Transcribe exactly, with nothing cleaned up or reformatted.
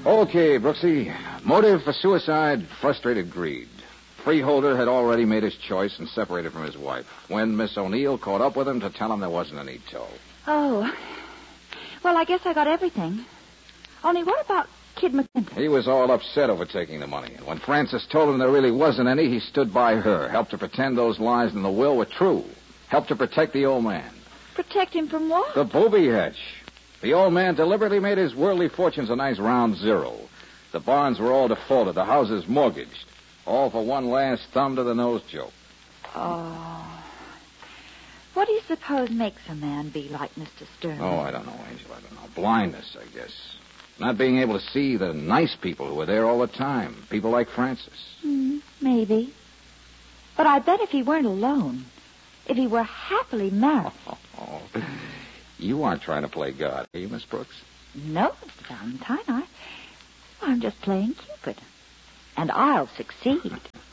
Okay, Brooksy. Motive for suicide, frustrated greed. Freeholder had already made his choice and separated from his wife when Miss O'Neill caught up with him to tell him there wasn't any tow. Oh. Well, I guess I got everything. Only what about Kid McClintock? He was all upset over taking the money. And when Frances told him there really wasn't any, he stood by her, helped to pretend those lies in the will were true, helped to protect the old man. Protect him from what? The booby hatch. The old man deliberately made his worldly fortunes a nice round zero. The bonds were all defaulted, the houses mortgaged. All for one last thumb-to-the-nose joke. Oh. What do you suppose makes a man be like Mister Stern? Oh, I don't know, Angel, I don't know. Blindness, I guess. Not being able to see the nice people who were there all the time. People like Francis. Hmm, maybe. But I bet if he weren't alone, if he were happily married... Oh, oh, oh. You aren't trying to play God, are you, Miss Brooks? No, Mister Valentine. I, I'm just playing Cupid. And I'll succeed.